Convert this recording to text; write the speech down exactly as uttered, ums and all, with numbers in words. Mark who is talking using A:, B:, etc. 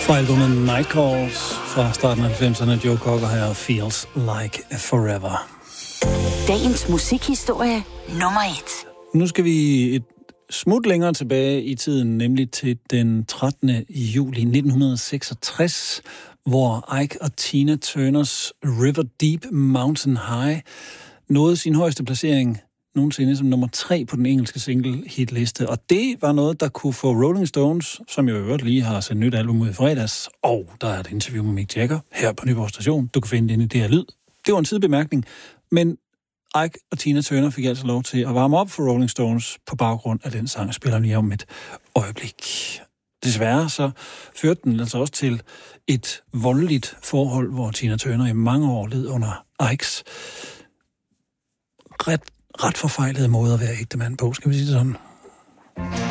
A: Fra albumet Night Calls fra starten af halvfemserne, Joe Cocker her, Feels Like Forever.
B: Dagens musikhistorie nummer et.
A: Nu skal vi et smut længere tilbage i tiden, nemlig til den trettende juli nitten seksogtres, hvor Ike og Tina Turners River Deep Mountain High nåede sin højeste placering nogensinde som nummer tre på den engelske single-hitliste. Og det var noget, der kunne få Rolling Stones, som jo i øvrigt lige har sendt nyt album ud i fredags, og der er et interview med Mick Jagger her på Nyborg Station. Du kan finde det inde i det her lyd. Det var en sidebemærkning, men Ike og Tina Turner fik altså lov til at varme op for Rolling Stones på baggrund af den sang, spiller lige om et øjeblik. Desværre så førte den altså også til et voldeligt forhold, hvor Tina Turner i mange år led under Ikes ret ret forfejlede måde at være ægte mand på, skal vi sige det sådan.